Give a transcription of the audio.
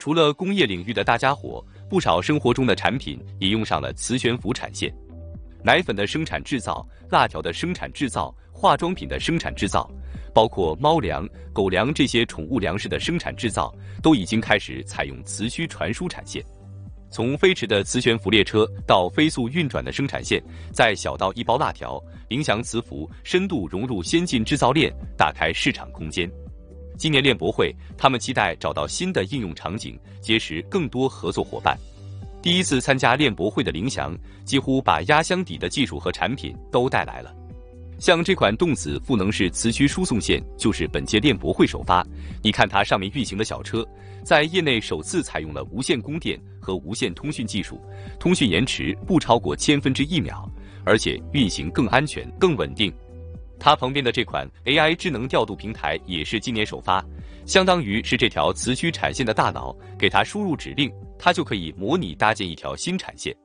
除了工业领域的大家伙，不少生活中的产品也用上了磁悬浮产线。奶粉的生产制造、辣条的生产制造、化妆品的生产制造，包括猫粮、狗粮这些宠物粮食的生产制造，都已经开始采用磁驱传输产线。从飞驰的磁悬浮列车到飞速运转的生产线，再小到一包辣条，零翔磁浮深度融入先进制造链，打开市场空间。今年链博会，他们期待找到新的应用场景，结识更多合作伙伴。第一次参加链博会的零翔，几乎把压箱底的技术和产品都带来了。像这款动子赋能式磁驱输送线，就是本届链博会首发。你看它上面运行的小车，在业内首次采用了无线供电和无线通讯技术，通讯延迟不超过1/1000秒，而且运行更安全、更稳定。它旁边的这款 AI 智能调度平台也是今年首发，相当于是这条磁驱产线的大脑，给它输入指令，它就可以模拟搭建一条新产线。